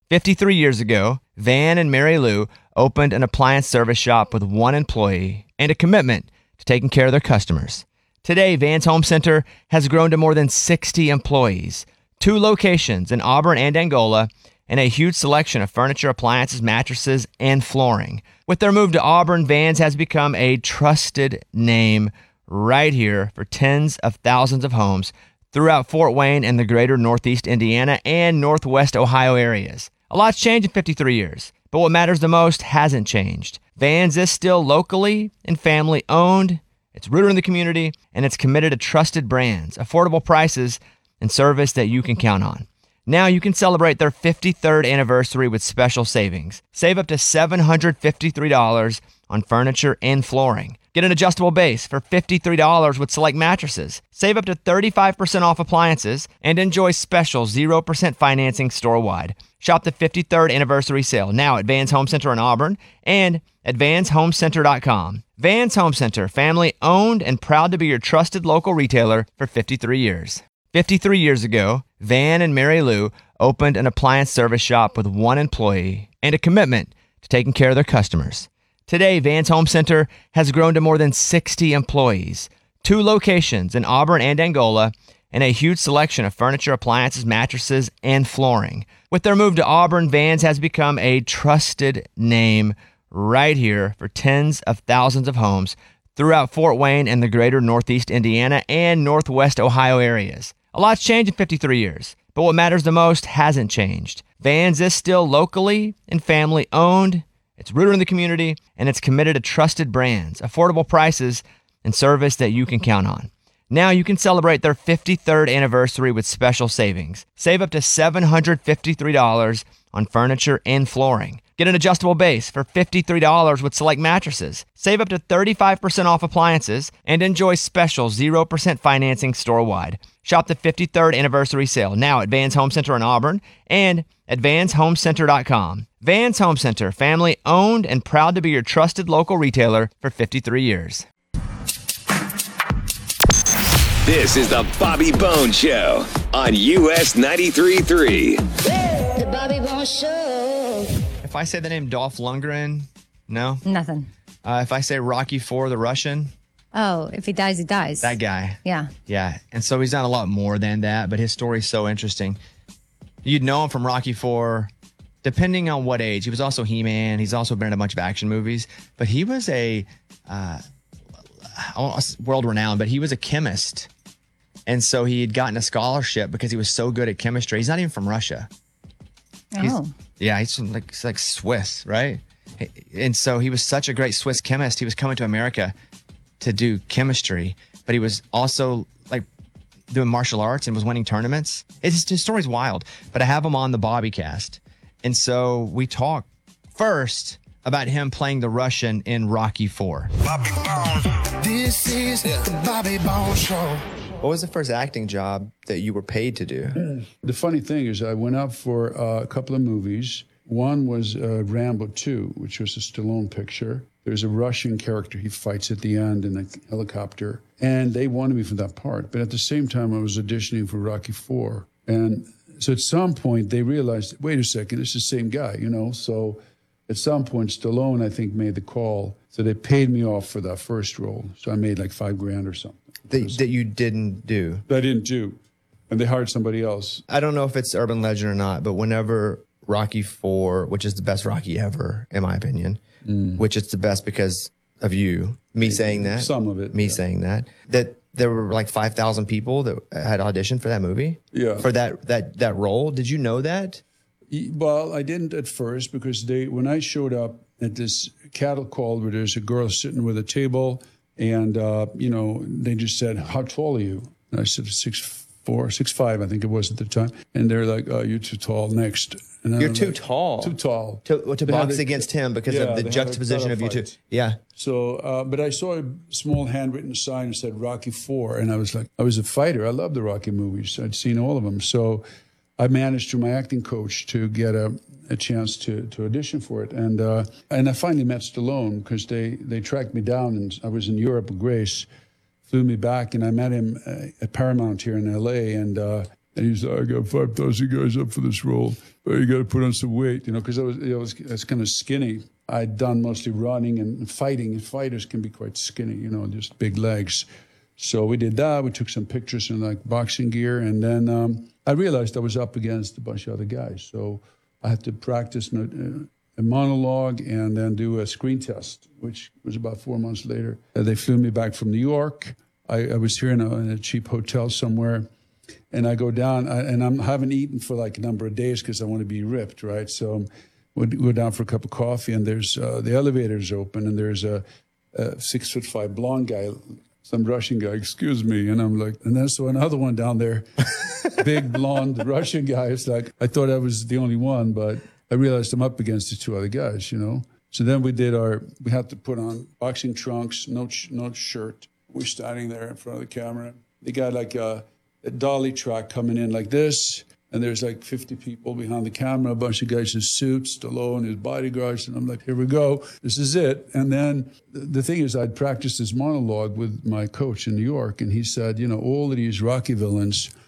53 years ago, Van and Mary Lou opened an appliance service shop with one employee and a commitment to taking care of their customers. Today, Van's Home Center has grown to more than 60 employees, 2 locations in Auburn and Angola, and a huge selection of furniture, appliances, mattresses, and flooring. With their move to Auburn, Van's has become a trusted name right here for tens of thousands of homes throughout Fort Wayne and the greater Northeast Indiana and Northwest Ohio areas. A lot's changed in 53 years, but what matters the most hasn't changed. Van's is still locally and family owned, it's rooted in the community, and it's committed to trusted brands, affordable prices, and service that you can count on. Now you can celebrate their 53rd anniversary with special savings. Save up to $753 on furniture and flooring. Get an adjustable base for $53 with select mattresses. Save up to 35% off appliances and enjoy special 0% financing store-wide. Shop the 53rd anniversary sale now at Van's Home Center in Auburn and at vanshomecenter.com. Van's Home Center, family owned and proud to be your trusted local retailer for 53 years. 53 years ago, Van and Mary Lou opened an appliance service shop with one employee and a commitment to taking care of their customers. Today, Van's Home Center has grown to more than 60 employees, 2 locations in Auburn and Angola, and a huge selection of furniture, appliances, mattresses, and flooring. With their move to Auburn, Van's has become a trusted name right here for tens of thousands of homes throughout Fort Wayne and the greater Northeast Indiana and Northwest Ohio areas. A lot's changed in 53 years, but what matters the most hasn't changed. Van's is still locally and family owned, it's rooted in the community, and it's committed to trusted brands, affordable prices, and service that you can count on. Now you can celebrate their 53rd anniversary with special savings. Save up to $753 on furniture and flooring. Get an adjustable base for $53 with select mattresses. Save up to 35% off appliances and enjoy special 0% financing store-wide. Shop the 53rd anniversary sale now at Van's Home Center in Auburn and at vanshomecenter.com. Van's Home Center, family owned and proud to be your trusted local retailer for 53 years. This is the Bobby Bones Show on US 93.3. The Bobby Bones Show. If I say the name Dolph Lundgren, no? Nothing. If I say Rocky IV, the Russian, Oh, if he dies, he dies. that guy. Yeah. Yeah. And so he's done a lot more than that, but his story's so interesting. You'd know him from Rocky IV, depending on what age. He was also He-Man. He's also been in a bunch of action movies, but he was world-renowned, but he was a chemist. And so he had gotten a scholarship because he was so good at chemistry. He's not even from Russia. Oh. He's from like Swiss, right? And so he was such a great Swiss chemist. He was coming to America to do chemistry, but he was also like doing martial arts and was winning tournaments. His story's wild, but I have him on the Bobby Cast. And so we talk first about him playing the Russian in Rocky IV. Bobby Bones. This is the Bobby Bones Show. What was the first acting job that you were paid to do? The funny thing is I went up for a couple of movies. One was Rambo 2, which was a Stallone picture. There's a Russian character he fights at the end in a helicopter. And they wanted me for that part. But at the same time, I was auditioning for Rocky IV. And so at some point, they realized, wait a second, it's the same guy, you know? So at some point, Stallone, I think, made the call. So they paid me off for that first role. So I made like $5,000 or something. That you didn't do? That I didn't do. And they hired somebody else. I don't know if it's urban legend or not, but whenever Rocky IV, which is the best Rocky ever, in my opinion, which is the best because of you, me saying that. Some of it. Me saying that there were like 5,000 people that had auditioned for that movie? Yeah. For that role? Did you know that? Well, I didn't at first because when I showed up at this cattle call where there's a girl sitting with a table and, they just said, how tall are you? And I said, 6'4", 6'5", I think it was at the time. And they're like, oh, you're too tall, next. And You're too tall. Too tall. To box against him because of the juxtaposition of you two. Yeah. So, but I saw a small handwritten sign that said Rocky IV, and I was like, I was a fighter. I loved the Rocky movies. I'd seen all of them. So I managed through my acting coach to get a chance to audition for it. And I finally met Stallone because they tracked me down, and I was in Europe with Grace, flew me back, and I met him at Paramount here in L.A., and And he's like, I got 5,000 guys up for this role. You got to put on some weight, because I was kind of skinny. I'd done mostly running and fighting, and fighters can be quite skinny, just big legs. So we did that. We took some pictures in like boxing gear, and then I realized I was up against a bunch of other guys. So I had to practice a monologue and then do a screen test, which was about 4 months later. They flew me back from New York. I was here in a cheap hotel somewhere, and I go down, and I haven't eaten for like a number of days because I want to be ripped, right? So we go down for a cup of coffee, and there's the elevator's open, and there's a 6'5" blonde guy, some Russian guy, excuse me. And I'm like, and then so another one down there, big blonde Russian guy. It's like, I thought I was the only one, but I realized I'm up against the two other guys, So then we had to put on boxing trunks, no shirt. We're standing there in front of the camera. They got like a dolly track coming in like this. And there's like 50 people behind the camera, a bunch of guys in suits, Stallone, his bodyguards. And I'm like, here we go. This is it. And then the thing is, I'd practiced this monologue with my coach in New York. And he said, all of these Rocky villains